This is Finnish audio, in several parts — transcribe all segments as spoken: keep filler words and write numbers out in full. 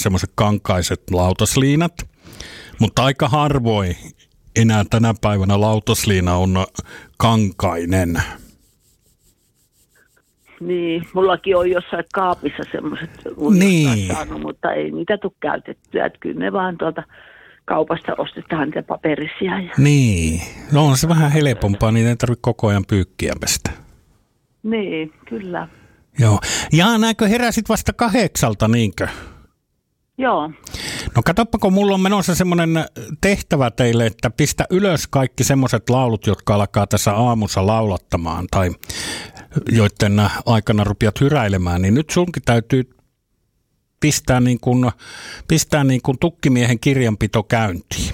semmoiset kankaiset lautasliinat, mutta aika harvoin enää tänä päivänä lautasliina on kankainen. Niin, mullakin on jossain kaapissa semmoiset niin. saanut, mutta ei niitä tule käytettyä. Että kyllä ne vaan tuolta kaupasta ostetaan niitä paperisia. Ja... Niin, no on se vähän helpompaa, niin ei tarvitse koko ajan pyykkiä pestä. Niin, kyllä. Joo, ja näinkö heräsit vasta kahdeksalta, niinkö? Joo. No katsoppa, kun mulla on menossa semmoinen tehtävä teille, että pistä ylös kaikki semmoiset laulut, jotka alkaa tässä aamussa laulattamaan tai joiden aikana rupeat hyräilemään, niin nyt sunkin täytyy pistää niin kuin, pistää niin kuin tukkimiehen kirjanpito käyntiin.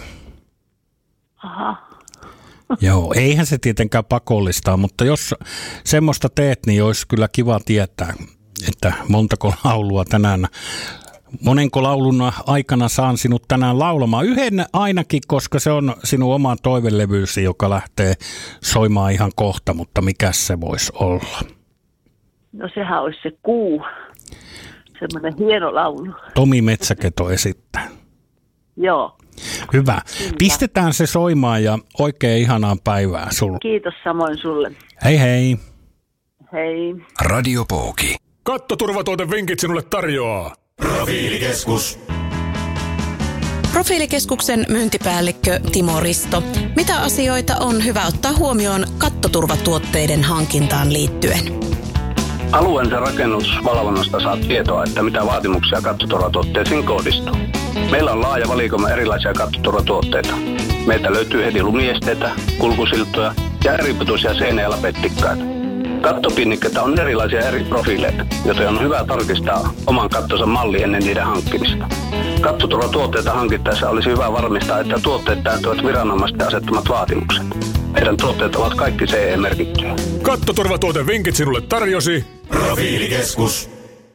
Aha. Joo, eihän se tietenkään pakollista, mutta jos semmoista teet, niin olisi kyllä kiva tietää, että montako laulua tänään, monenko laulun aikana saan sinut tänään laulamaan. Yhden ainakin, koska se on sinun oma toivelevyysi, joka lähtee soimaan ihan kohta, mutta mikä se voisi olla? No sehän olisi se Kuu, semmoinen hieno laulu. Tomi Metsäketo esittää. Joo. Hyvä. Kyllä. Pistetään se soimaan ja oikein ihanaa päivää sulle. Kiitos samoin sulle. Hei hei. Hei. Radio Pooki. Kattoturvatuotevinkit sinulle tarjoaa Profiilikeskus. Profiilikeskuksen myyntipäällikkö Timo Risto. Mitä asioita on hyvä ottaa huomioon kattoturvatuotteiden hankintaan liittyen? Alueensa rakennusvalvonnasta saat tietoa, että mitä vaatimuksia kattoturvatuotteisiin kohdistuu. Meillä on laaja valikoima erilaisia kattoturvatuotteita. Meiltä löytyy heti lumiesteitä, kulkusiltoja ja eripituisia seinä- ja lapettikkaita. Kattopinnikkeitä on erilaisia eri profiileita, joten on hyvä tarkistaa oman kattonsa malli ennen niiden hankkimista. Kattoturvatuotteita hankittaessa olisi hyvä varmistaa, että tuotteet täyttävät viranomaisten asettamat vaatimukset. Meidän tuotteet ovat kaikki C E-merkittyjä. Kattoturvatuotevinkit sinulle tarjosi Profiilikeskus.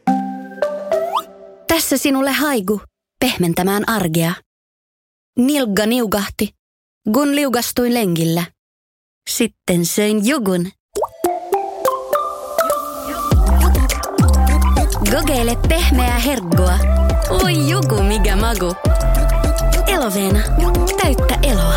Tässä sinulle haiku, pehmentämään arkea. Nilgga niugahti, kun liugastuin lenkillä. Sitten söin jugun. Kokeile pehmeää herkkua. Oi juku, mikä magu. Eloveena, täyttä eloa.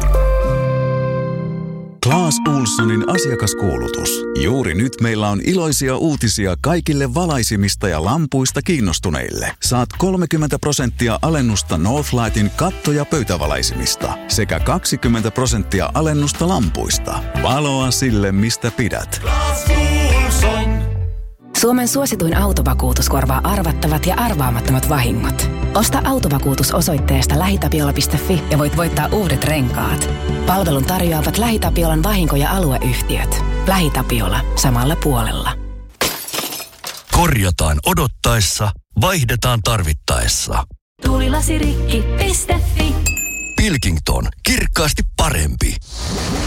Clas Ohlsonin asiakaskuulutus. Juuri nyt meillä on iloisia uutisia kaikille valaisimista ja lampuista kiinnostuneille. Saat kolmekymmentä prosenttia alennusta Northlightin katto- ja pöytävalaisimista sekä kaksikymmentä prosenttia alennusta lampuista. Valoa sille, mistä pidät. Clas Ohlson. Suomen suosituin autovakuutus korvaa arvattavat ja arvaamattomat vahingot. Osta autovakuutus osoitteesta lähitapiola piste fi ja voit voittaa uudet renkaat. Palvelun tarjoavat LähiTapiolan vahinko- ja alueyhtiöt. LähiTapiola. Samalla puolella. Korjataan odottaessa, vaihdetaan tarvittaessa. Tuulilasirikki piste fi. Pilkington. Kirkkaasti parempi.